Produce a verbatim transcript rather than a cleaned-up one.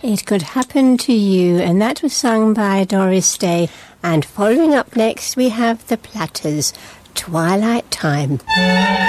It Could Happen to You, and that was sung by Doris Day. And following up next, we have the Platters, Twilight Time.